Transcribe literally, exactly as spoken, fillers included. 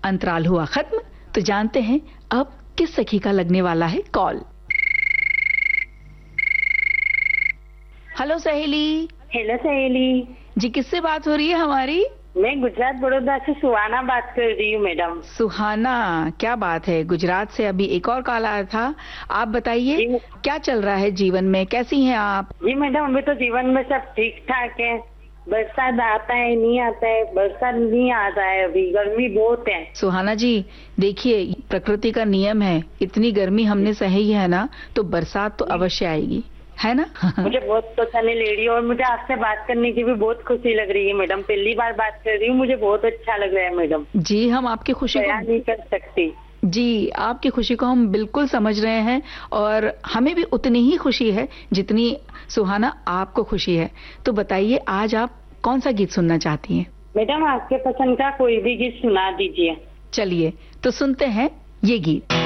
अंतराल हुआ खत्म। तो जानते हैं अब किस सखी का लगने वाला है कॉल। हेलो सहेली। हेलो सहेली जी, किससे बात हो रही है हमारी? मैं गुजरात बड़ौदा से सुहाना बात कर रही हूँ मैडम। सुहाना, क्या बात है। गुजरात से अभी एक और कॉल आया था। आप बताइए क्या चल रहा है जीवन में, कैसी हैं आप? जी मैडम, अभी तो जीवन में सब ठीक ठाक है। बरसात आता है नहीं आता है, बरसात नहीं आता है, अभी गर्मी बहुत है। सुहाना जी देखिए, प्रकृति का नियम है, इतनी गर्मी हमने सही है ना, तो बरसात तो अवश्य आएगी, है ना? मुझे बहुत पसंद है लेडी, और मुझे आपसे बात करने की भी बहुत खुशी लग रही है मैडम। पहली बार बात कर रही हूँ, मुझे बहुत अच्छा लग रहा है मैडम। जी, हम आपकी खुशी को बयान नहीं कर सकती। जी, आपकी खुशी को हम बिल्कुल समझ रहे हैं और हमें भी उतनी ही खुशी है जितनी सुहाना आपको खुशी है। तो बताइए आज आप कौन सा गीत सुनना चाहती हैं? मैडम आपके पसंद का कोई भी गीत सुना दीजिए। चलिए तो सुनते हैं ये गीत।